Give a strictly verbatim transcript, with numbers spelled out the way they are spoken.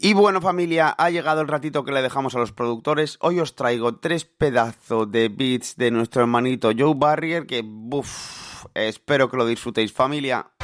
Y bueno, familia, ha llegado el ratito que le dejamos a los productores. Hoy os traigo tres pedazos de beats de nuestro hermanito Joe Barrier que, uff, espero que lo disfrutéis, familia.